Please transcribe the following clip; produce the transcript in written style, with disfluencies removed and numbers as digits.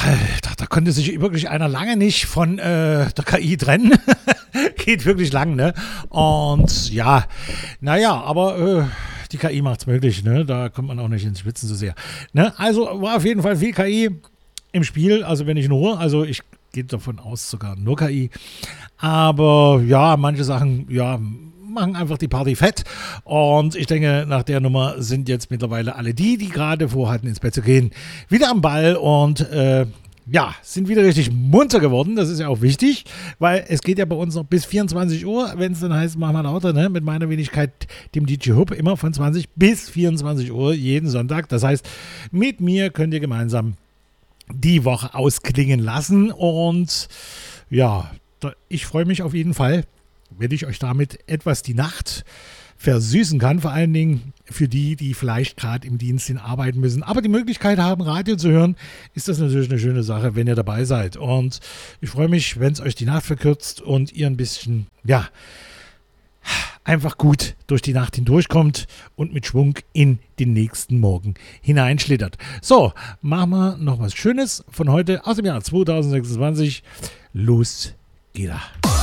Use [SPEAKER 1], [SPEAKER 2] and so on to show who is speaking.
[SPEAKER 1] Alter, da konnte sich wirklich einer lange nicht von der KI trennen. Geht wirklich lang, ne? Und ja, naja, aber die KI macht's möglich, ne? Da kommt man auch nicht ins Schwitzen so sehr. Ne? Also war auf jeden Fall viel KI im Spiel, also wenn nicht nur, also ich gehe davon aus, sogar nur KI. Aber ja, manche Sachen, ja, machen einfach die Party fett. Und ich denke, nach der Nummer sind jetzt mittlerweile alle die gerade vorhatten, ins Bett zu gehen, wieder am Ball und ja, sind wieder richtig munter geworden. Das ist ja auch wichtig, weil es geht ja bei uns noch bis 24 Uhr, wenn es dann heißt, mach mal lauter, ne? Mit meiner Wenigkeit, dem DJ Hub, immer von 20 bis 24 Uhr jeden Sonntag. Das heißt, mit mir könnt ihr gemeinsam die Woche ausklingen lassen. Und ja, ich freue mich auf jeden Fall, wenn ich euch damit etwas die Nacht versüßen kann, vor allen Dingen für die vielleicht gerade im Dienst arbeiten müssen, aber die Möglichkeit haben, Radio zu hören, ist das natürlich eine schöne Sache, wenn ihr dabei seid. Und ich freue mich, wenn es euch die Nacht verkürzt und ihr ein bisschen, ja, einfach gut durch die Nacht hindurchkommt und mit Schwung in den nächsten Morgen hineinschlittert. So, machen wir noch was Schönes von heute aus dem Jahr 2026. Los geht er.